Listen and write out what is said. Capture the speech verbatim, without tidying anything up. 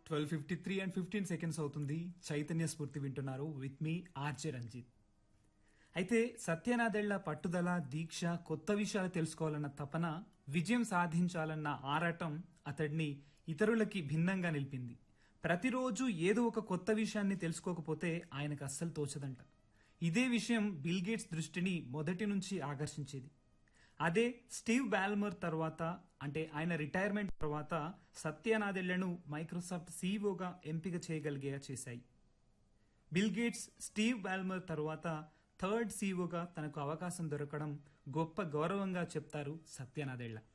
Twelve fifty three and fifteen seconds అవుతుంది. చైతన్య స్ఫూర్తి వింటున్నారు విత్ మీ ఆర్జే రంజిత్. అయితే సత్యనాదెళ్ల పట్టుదల, దీక్ష, కొత్త విషయాలు తెలుసుకోవాలన్న తపన, విజయం సాధించాలన్న ఆరాటం అతడిని ఇతరులకి భిన్నంగా నిలిపింది. ప్రతిరోజు ఏదో ఒక కొత్త విషయాన్ని తెలుసుకోకపోతే ఆయనకు అస్సలు తోచదంట. ఇదే విషయం బిల్ గేట్స్ దృష్టిని మొదటి నుంచి ఆకర్షించేది. అదే స్టీవ్ బాల్మర్ తర్వాత, అంటే ఆయన రిటైర్మెంట్ తర్వాత సత్యనాదెళ్లను మైక్రోసాఫ్ట్ సీఈఓగా ఎంపిక చేయగలిగేలా చేశాయి. బిల్ గేట్స్ స్టీవ్ బాల్మర్ తర్వాత థర్డ్ సీఈఓగా తనకు అవకాశం దొరకడం గొప్ప గౌరవంగా చెప్తారు సత్యనాదెళ్ల.